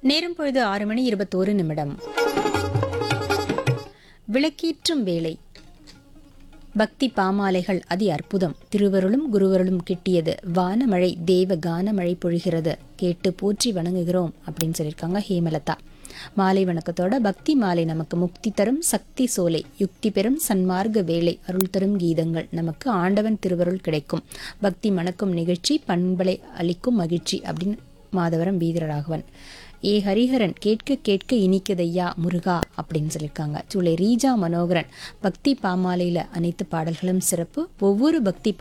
நேரம் பொழுது 6:21. விளக்கேற்றும் வேளை. பக்தி பாமாலைகள் அதி அற்புதம். திருவருளும் குருவருளும் கிட்டியது. வானமழை தேவ கானமழை பொழிகிறது. கேட்டு போற்றி வணங்குகிறோம் அப்படின்னு சொல்லியிருக்காங்க ஹேமலதா. மாலை வணக்கத்தோட பக்தி மாலை நமக்கு முக்தி தரும் சக்தி சோலை, யுக்தி பெறும் சன்மார்க்க வேலை, அருள் தரும் கீதங்கள், நமக்கு ஆண்டவன் திருவருள் கிடைக்கும், பக்தி மணக்கும் நிகழ்ச்சி, பண்பலை அளிக்கும் மகிழ்ச்சி அப்படின்னு மாதவரம் வீரராகவன். ஏ ஹரிஹரன் கேட்க கேட்க இனிக்கதையா முருகா அப்படின்னு சொல்லியிருக்காங்க. சூளை ரீஜா மனோகரன் பக்தி பாமாலையில் அனைத்து பாடல்களும் சிறப்பு. ஒவ்வொரு பக்தி